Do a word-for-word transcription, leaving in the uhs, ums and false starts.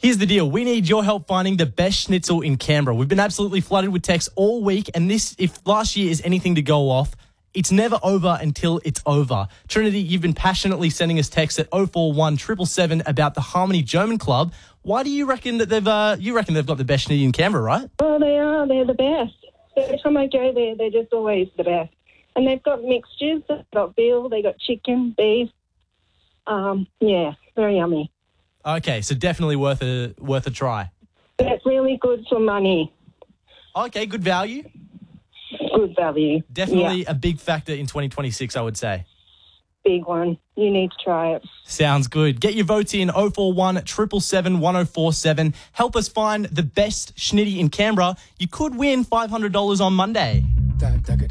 Here's the deal. We need your help finding the best schnitzel in Canberra. We've been absolutely flooded with texts all week, and this, if last year is anything to go off, it's never over until it's over. Trinity, you've been passionately sending us texts at oh four one seven seven seven about the Harmony German Club. Why do you reckon that they've uh, you reckon they've got the best schnitty in Canberra, right? Well, they are. They're the best. Every time I go there, they're just always the best. And they've got mixtures. They've got veal. They've got chicken, beef. Um, yeah, very yummy. Okay, so definitely worth a worth a try. It's really good for money. Okay, good value. Good value. Definitely Yeah. a big factor in twenty twenty-six, I would say. Big one. You need to try it. Sounds good. Get your votes in oh four one seven seven seven one oh four seven. Help us find the best schnitty in Canberra. You could win five hundred dollars on Monday.